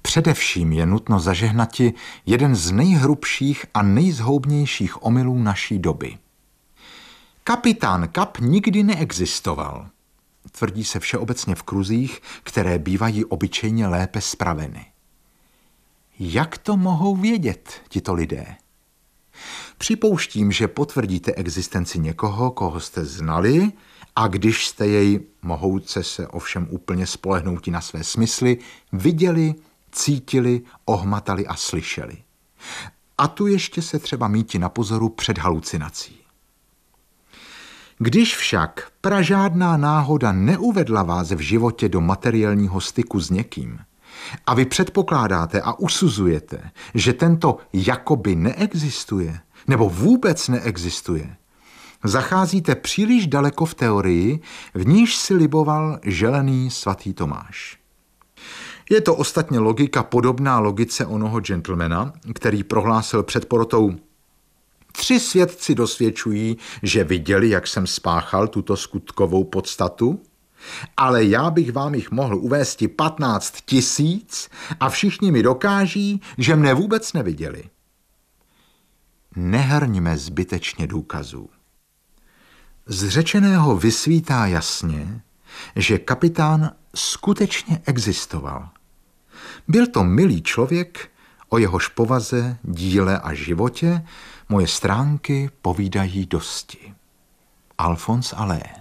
Především je nutno zažehnati jeden z nejhrubších a nejzhoubnějších omylů naší doby. Kapitán Kap nikdy neexistoval. Tvrdí se všeobecně v kruzích, které bývají obyčejně lépe spraveny. Jak to mohou vědět tito lidé? Připouštím, že potvrdíte existenci někoho, koho jste znali, a když jste jej, mohouce se ovšem úplně spolehnouti na své smysly, viděli, cítili, ohmatali a slyšeli. A tu ještě se třeba míti na pozoru před halucinací. Když však pražádná náhoda neuvedla vás v životě do materiálního styku s někým a vy předpokládáte a usuzujete, že tento jakoby neexistuje nebo vůbec neexistuje, zacházíte příliš daleko v teorii, v níž si liboval želený svatý Tomáš. Je to ostatně logika podobná logice onoho gentlemana, který prohlásil před porotou: 3 svědci dosvědčují, že viděli, jak jsem spáchal tuto skutkovou podstatu, ale já bych vám jich mohl uvést 15 000 a všichni mi dokáží, že mne vůbec neviděli. Nehrňme zbytečně důkazů. Z řečeného vysvítá jasně, že kapitán skutečně existoval. Byl to milý člověk, o jehož povaze, díle a životě moje stránky povídají dosti. Alphonse Allais.